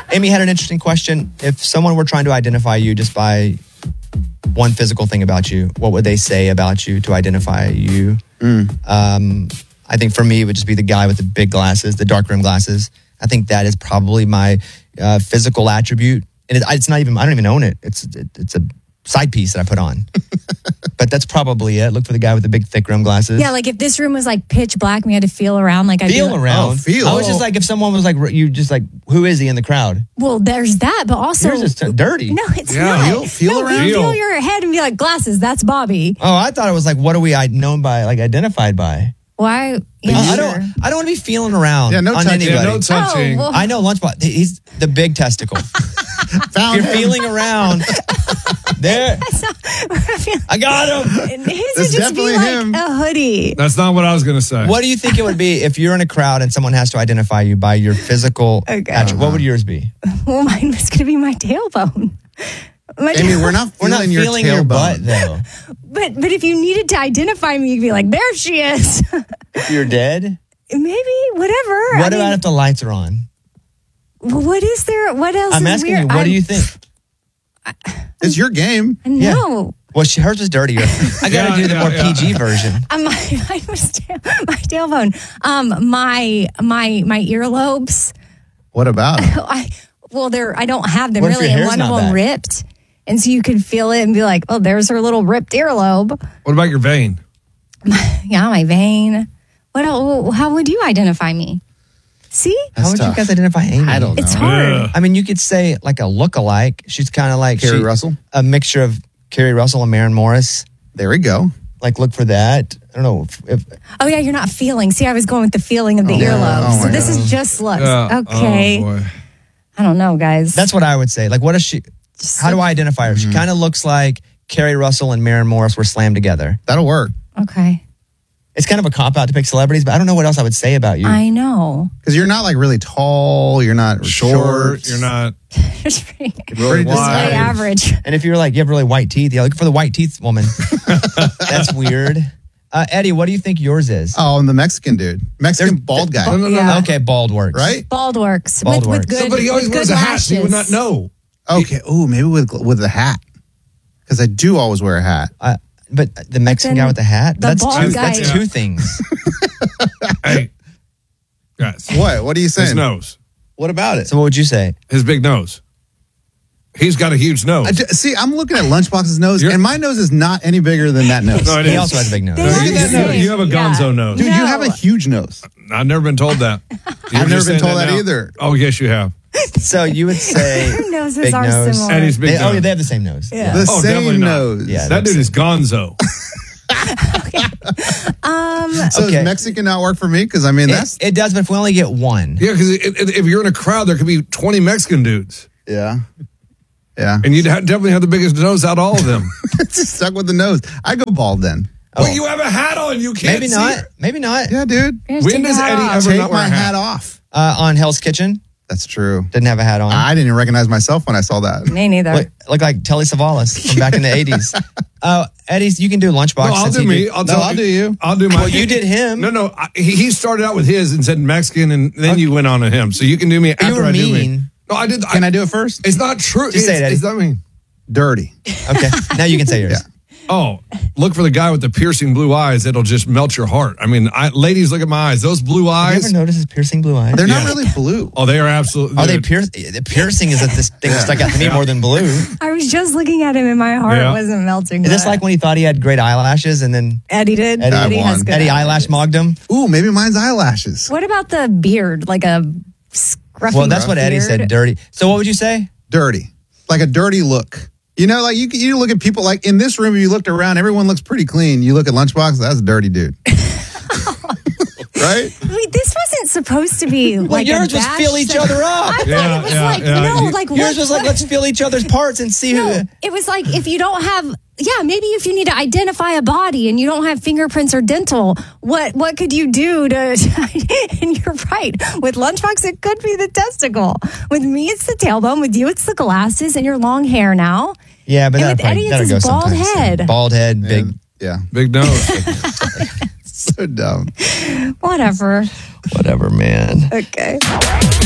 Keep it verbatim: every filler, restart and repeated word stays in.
Amy had an interesting question. If someone were trying to identify you just by one physical thing about you, what would they say about you to identify you? Mm. Um, I think for me, it would just be the guy with the big glasses, the dark rim glasses. I think that is probably my uh, physical attribute. And it, it's not even, I don't even own it. It's it, it's a side piece that I put on. But that's probably it. Look for the guy with the big, thick rim glasses. Yeah, like if this room was like pitch black and we had to feel around, like I'd Feel be like, around. Oh, feel. I was just like, if someone was like, you just like, who is he in the crowd? well, there's that, but also Yours is t- dirty. no, it's Yeah, not. feel- feel no, around. you feel Feel. your head and be like, glasses, that's Bobby. Oh, I thought it was like, what are we I- known by, like identified by? Why? Yeah, I sure. don't. I don't want to be feeling around. Yeah, no on touching. anybody. Yeah, no touching. Oh, well- I know Lunchbox. He's the big testicle. Found If you're him. feeling around, there. I got him. His would That's just be definitely like him. a hoodie. That's not what I was going to say. What do you think it would be if you're in a crowd and someone has to identify you by your physical Okay. attribute? What would yours be? Well, mine was going to be my tailbone. My Amy, tail- we're not We're feeling not your feeling your tailbone. butt though. But but if you needed to identify me, you'd be like, there she is. If you're dead, Maybe whatever. what I about mean, if the lights are on? what is there? What else? I'm is asking weird? you. What I'm- do you think? It's your game. No. Well, she, hers was dirtier. I got to Yeah, do the yeah, more yeah. P G version. Um, my, mine was tail, my tailbone. Um, my my my earlobes. What about it? I well, they're I don't have them What if really, your and hair's one of not them back? ripped, and so you could feel it and be like, oh, there's her little ripped earlobe. What about your vein? Yeah, my vein. What? el- How would you identify me? See, How That's would tough. you guys identify Amy? I don't know. it's hard. Ugh. I mean, you could say like a look-alike. She's kind of like Carrie she- Russell? a mixture of Carrie Russell and Maren Morris. There we go. Like, look for that. I don't know if, if Oh yeah, you're not feeling. See, I was going with the feeling of the Oh, earlobe. oh so my this God. is just looks. Yeah. Okay. Oh, boy. I don't know, guys. that's what I would say. Like, what is she? Just How do I identify her? She kind of looks like Carrie Russell and Maren Morris were slammed together. That'll work. okay. It's kind of a cop out to pick celebrities, but I don't know what else I would say about you. I know. Because you're not like really tall. You're not Short. short. You're not It's pretty, really Pretty wide. pretty average. and if you're like you have really white teeth, yeah, look for the white teeth woman. That's weird. Uh, Eddie, what do you think yours is? Oh, I'm the Mexican dude. Mexican There's- bald guy. No, no, no, Yeah. no. Okay, bald works. Right? Bald works Bald with, works. with good. No, but he always with wears good a hat, so you would not lashes. know. Okay. Oh, maybe with with the hat. Because I do always wear a hat. Uh, but the Mexican Then guy with the hat? the that's bald two, guy- that's two things. Hey, guys, What? What are you his saying? nose, What about it? So what would you say? his big nose. He's got a huge nose. I ju- see, I'm looking at Lunchbox's nose, You're- and my nose is not any bigger than that nose. No, it He is. also has a big nose. They No, are you, the you- same. you have a gonzo Yeah. nose. Dude, No. you have a huge nose. I've never been told that. You're I've never just been saying told that now. either. Oh, yes, you have. So you would say Their noses big are nose. similar. And he's big They, nose. oh, yeah, they have the same nose. Yeah. The Oh, definitely same not. nose. Yeah. That dude is gonzo. Um, So Okay. does Mexican not work for me? Because I mean, It, that's it does, but if we only get one. Yeah, because if you're in a crowd, there could be twenty Mexican dudes. yeah, yeah. And you'd ha- definitely have the biggest nose out of all of them. Just stuck with the nose. I go bald then. Well, you have a hat on. You can't Maybe see not. it. Maybe not. Yeah, dude. Here's When take does your hat Eddie off. ever Take not wear my a hat? hat off. Uh, on Hell's Kitchen, That's true. didn't have a hat on. I didn't even recognize myself when I saw that. Me neither. Look, look like Telly Savalas from back in the eighties. Uh, Eddie, you can do Lunchbox. No, I'll since do he me. did- I'll, No, tell I'll do you. I'll do my. Well, you did him. No, no. I, he, he started out with his and said Mexican, and then you went on to him. So you can do me after were I do me. mean. No, I did. Can I do it first? It's not true. Just say it's, it, Eddie. It's not mean. Dirty. Okay, now you can say yours. Yeah. Oh, look for the guy with the piercing blue eyes. It'll just melt your heart. I mean, I, ladies, look at my eyes. Those blue Have you eyes. ever noticed his piercing blue eyes? They're Yeah. not really blue. Oh, they are absolutely. Are they pierce? The piercing is that this thing that stuck out to me Yeah. more than blue. I was just looking at him and my heart Yeah. wasn't melting. Is this but like when he thought he had great eyelashes and then Eddie did? Eddie- Eddie I has won. good Eddie eyelashes. eyelash mogged him? Ooh, maybe mine's eyelashes. What about the beard? Like a scruffy Well, that's what Eddie beard? said. Dirty. So what would you say? Dirty. Like a dirty look. You know, like you you look at people like in this room, if you looked around, everyone looks pretty clean. You look at Lunchbox, that's a dirty dude. Right? Wait, this wasn't supposed to be Well, like a yours was bash feel each thing. other up. I thought Yeah, it was yeah, like yeah. no, You- like Yours what- was like, let's feel each other's parts and see No, who. it was like if you don't have, yeah, maybe if you need to identify a body and you don't have fingerprints or dental, what what could you do to? And you're right. With Lunchbox, it could be the testicle. With me, it's the tailbone. With you, it's the glasses and your long hair now. Yeah, but And that'll with probably, Eddie, that'll it's go his bald sometime soon. head. Bald head, big. And- yeah. Big nose. So dumb. Whatever. Whatever, man. Okay.